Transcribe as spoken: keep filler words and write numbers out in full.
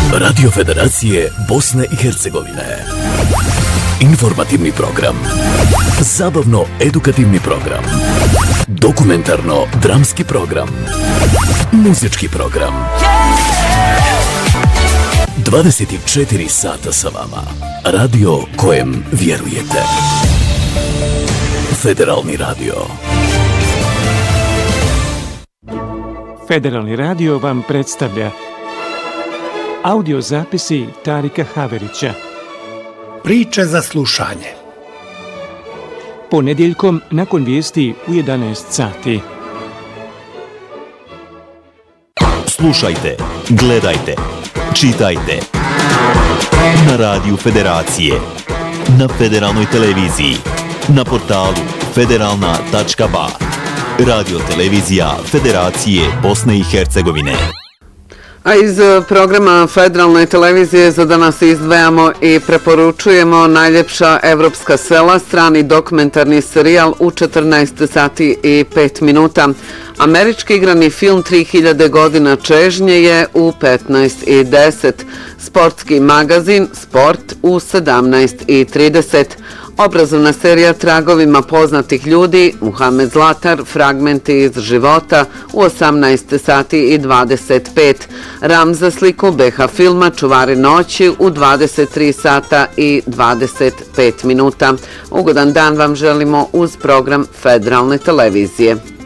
Radio Federacije Bosne i Hercegovine. Informativni program. Zabavno-edukativni program. Dokumentarno-dramski program. Muzički program. dvadeset četiri sata sa vama. Radio kojem vjerujete. Federalni radio. Federalni radio vam predstavlja audio zapisi Tarika Haverića. Priče za slušanje. Ponedjeljkom nakon vijesti u jedanaest sati. Slušajte, gledajte, čitajte. Na radiju Federacije, na Federalnoj televiziji, na portalu federalna tačka ba. Radio televizija Federacije Bosne i Hercegovine. A iz programa Federalne televizije za danas izdvajamo i preporučujemo Najljepša evropska sela, strani dokumentarni serijal u četrnaest sati i pet minuta. Američki igrani film tri hiljade godina čežnje je u petnaest i deset. Sportski magazin Sport u sedamnaest i trideset. Obrazovna serija Tragovima poznatih ljudi, Muhamed Zlatar, fragmenti iz života u osamnaest sati i dvadeset pet. Ram za sliku B H filma Čuvari noći u dvadeset tri sata i dvadeset pet minuta. Ugodan dan vam želimo uz program Federalne televizije.